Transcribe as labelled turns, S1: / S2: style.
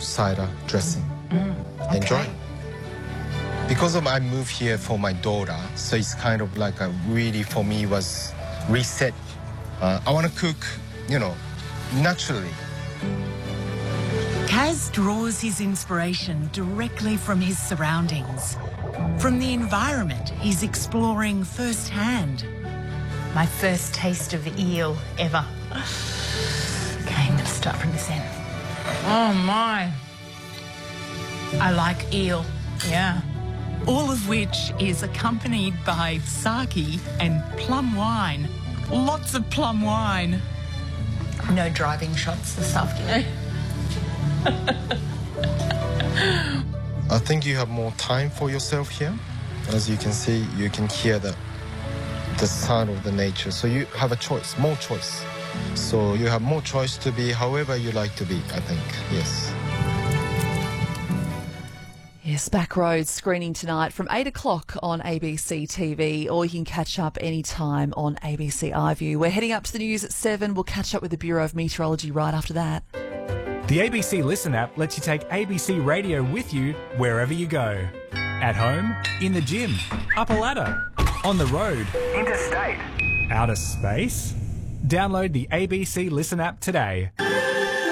S1: cider dressing. Enjoy. Because I moved here for my daughter, so it's kind of like a really, for me, was reset. I want to cook, naturally.
S2: Kaz draws his inspiration directly from his surroundings, from the environment he's exploring firsthand.
S3: My first taste of eel ever. Okay, I'm going to start from this end. Oh, my. I like eel. Yeah.
S2: All of which is accompanied by sake and plum wine. Lots of plum wine.
S3: No driving shots this afternoon.
S1: I think you have more time for yourself here. As you can see, you can hear the sound of the nature. So you have a choice, more choice. So you have more choice to be however you like to be, I think, yes.
S4: Yes, Backroads screening tonight from 8 o'clock on ABC TV, or you can catch up anytime on ABC iView. We're heading up to the news at 7. We'll catch up with the Bureau of Meteorology right after that.
S5: The ABC Listen app lets you take ABC Radio with you wherever you go. At home, in the gym, up a ladder, on the road, interstate, outer space. Download the ABC Listen app today.